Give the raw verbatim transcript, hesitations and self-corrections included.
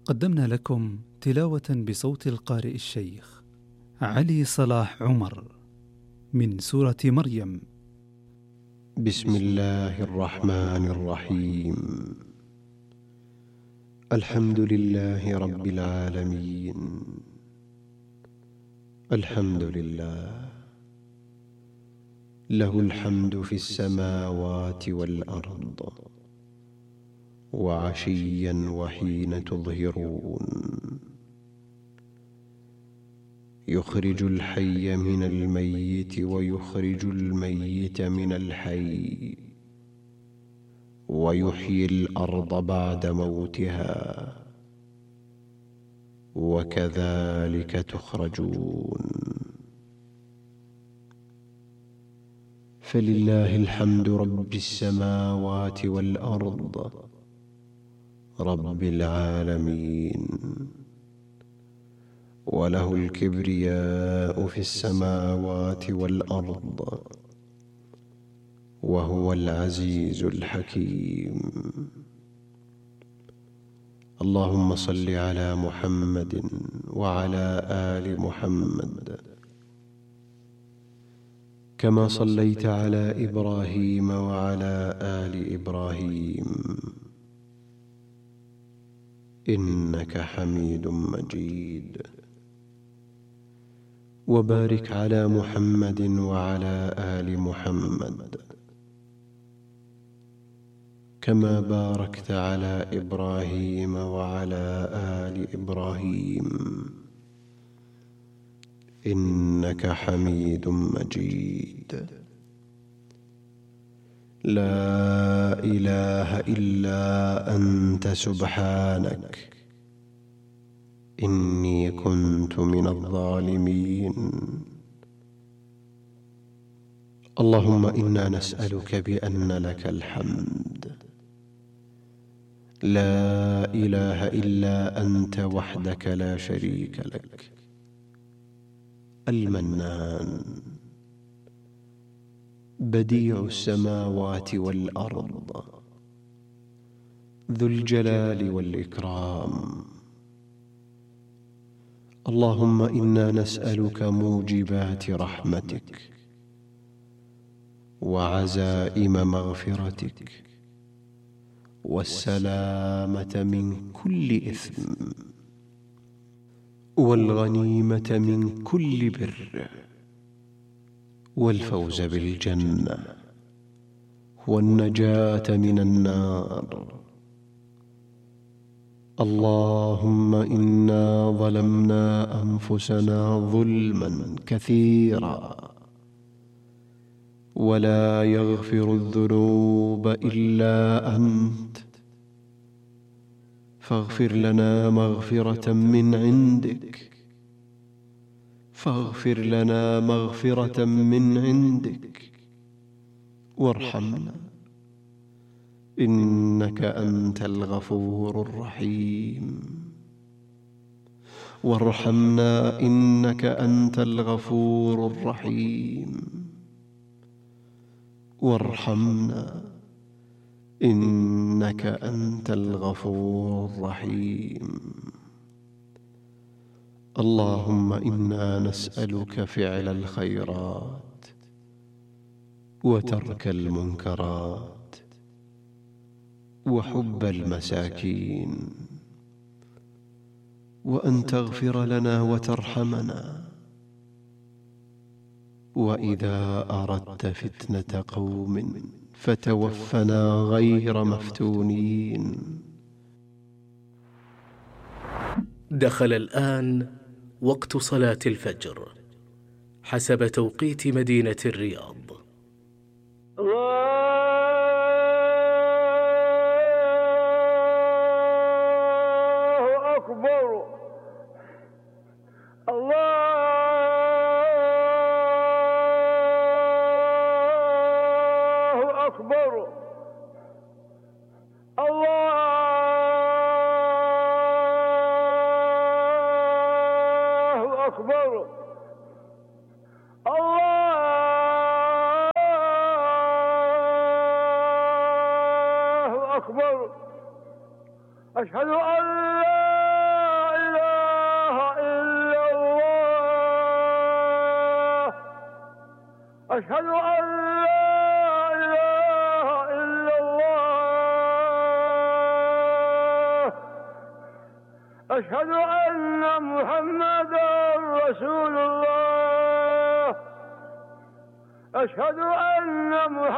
قدمنا لكم تلاوة بصوت القارئ الشيخ علي صلاح عمر من سورة مريم. بسم الله الرحمن الرحيم. الحمد لله رب العالمين. الحمد لله له الحمد في السماوات والأرض وعشيا وحين تظهرون، يخرج الحي من الميت ويخرج الميت من الحي، ويحيي الأرض بعد موتها، وكذلك تخرجون. فلله الحمد رب السماوات والأرض رب العالمين، وله الكبرياء في السماوات والأرض، وهو العزيز الحكيم. اللهم صل على محمد وعلى آل محمد كما صليت على إبراهيم وعلى آل إبراهيم إنك حميد مجيد. وبارك على محمد وعلى آل محمد كما باركت على إبراهيم وعلى آل إبراهيم إنك حميد مجيد. لا إله إلا أنت سبحانك إني كنت من الظالمين. اللهم إنا نسألك بأن لك الحمد، لا إله إلا أنت وحدك لا شريك لك، المنان، بديع السماوات والأرض، ذو الجلال والإكرام. اللهم إنا نسألك موجبات رحمتك وعزائم مغفرتك والسلامة من كل إثم والغنيمة من كل بر والفوز بالجنة والنجاة من النار. اللهم إنا ظلمنا أنفسنا ظلما كثيرا ولا يغفر الذنوب إلا أنت، فاغفر لنا مغفرة من عندك فاغفر لنا مغفرة من عندك وارحمنا إنك أنت الغفور الرحيم. وارحمنا إنك أنت الغفور الرحيم. وارحمنا إنك أنت الغفور الرحيم. اللهم إنا نسألك فعل الخيرات وترك المنكرات وحب المساكين، وأن تغفر لنا وترحمنا، وإذا أردت فتنة قوم فتوفنا غير مفتونين. دخل الآن وقت صلاة الفجر حسب توقيت مدينة الرياض. الله أكبر. الله أكبر. الله أكبر. الله أكبر. أشهد أن لا أشهد أن لا إله إلا الله. أشهد أن محمدا رسول الله. أشهد أن محمدا